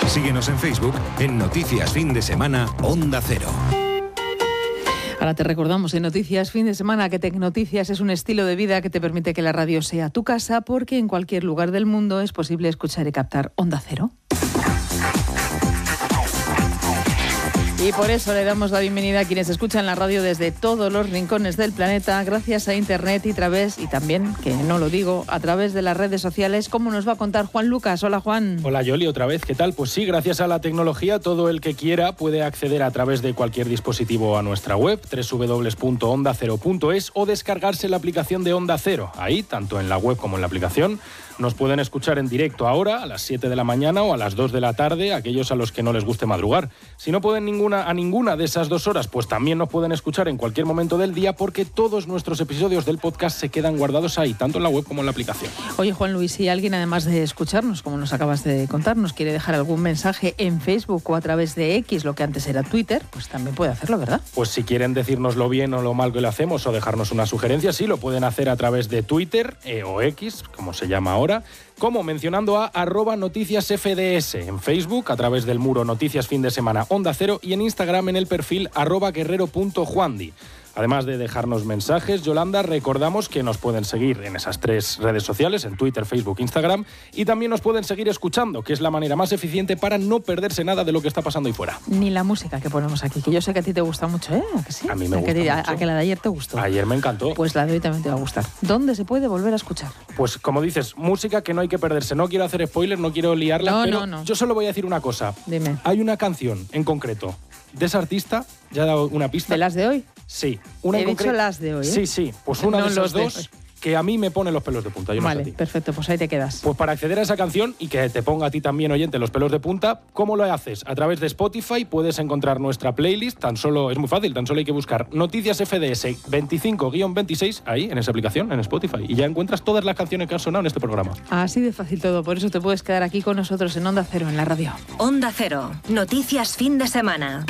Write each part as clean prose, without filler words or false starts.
Síguenos en Facebook en Noticias Fin de Semana Onda Cero. Ahora te recordamos en Noticias Fin de Semana que Tecnoticias es un estilo de vida que te permite que la radio sea tu casa, porque en cualquier lugar del mundo es posible escuchar y captar Onda Cero. Y por eso le damos la bienvenida a quienes escuchan la radio desde todos los rincones del planeta, gracias a Internet y también, que no lo digo, a través de las redes sociales, como nos va a contar Juan Lucas. Hola, Juan. Hola, Yoli, otra vez. ¿Qué tal? Pues sí, gracias a la tecnología, todo el que quiera puede acceder a través de cualquier dispositivo a nuestra web, www.ondacero.es, o descargarse la aplicación de Onda Cero. Ahí, tanto en la web como en la aplicación, nos pueden escuchar en directo ahora, a las 7 de la mañana o a las 2 de la tarde, aquellos a los que no les guste madrugar. Si no pueden a ninguna de esas 2 horas, pues también nos pueden escuchar en cualquier momento del día, porque todos nuestros episodios del podcast se quedan guardados ahí, tanto en la web como en la aplicación. Oye, Juan Luis, si alguien, además de escucharnos, como nos acabas de contar, nos quiere dejar algún mensaje en Facebook o a través de X, lo que antes era Twitter, pues también puede hacerlo, ¿verdad? Pues si quieren decirnos lo bien o lo mal que lo hacemos, o dejarnos una sugerencia, sí, lo pueden hacer a través de Twitter o X, como se llama ahora, como mencionando a @noticiasfds en Facebook, a través del muro Noticias Fin de Semana Onda Cero, y en Instagram en el perfil @guerrero.juandi. Además de dejarnos mensajes, Yolanda, recordamos que nos pueden seguir en esas 3 redes sociales, en Twitter, Facebook, Instagram, y también nos pueden seguir escuchando, que es la manera más eficiente para no perderse nada de lo que está pasando ahí fuera. Ni la música que ponemos aquí, que yo sé que a ti te gusta mucho, ¿eh? ¿A que sí? A mí me gusta mucho. A que la de ayer te gustó. Ayer me encantó. Pues la de hoy también te va a gustar. ¿Dónde se puede volver a escuchar? Pues como dices, música que no hay que perderse. No quiero hacer spoilers, no quiero liarla, pero yo solo voy a decir una cosa. Dime. Hay una canción en concreto de esa artista, ya he dado una pista. ¿De las de hoy? Sí. Una He dicho las de hoy, ¿eh? Sí, pues una de esas 2 que a mí me pone los pelos de punta. Yo vale, no sé a ti. Perfecto, pues ahí te quedas. Pues para acceder a esa canción y que te ponga a ti también, oyente, los pelos de punta, ¿cómo lo haces? A través de Spotify puedes encontrar nuestra playlist, es muy fácil, tan solo hay que buscar Noticias FDS 25-26 ahí, en esa aplicación, en Spotify, y ya encuentras todas las canciones que han sonado en este programa. Así de fácil todo, por eso te puedes quedar aquí con nosotros en Onda Cero, en la radio. Onda Cero, Noticias Fin de Semana.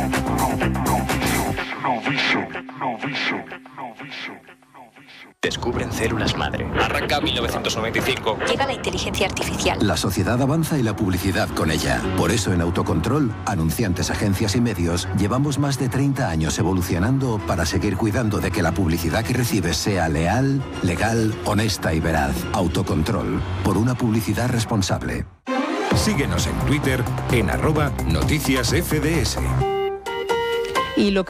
Descubren células madre. Arranca 1995. Llega la inteligencia artificial. La sociedad avanza y la publicidad con ella. Por eso en Autocontrol, anunciantes, agencias y medios, llevamos más de 30 años evolucionando para seguir cuidando de que la publicidad que recibes sea leal, legal, honesta y veraz. Autocontrol, por una publicidad responsable. Síguenos en Twitter en @noticiasfds. Y lo que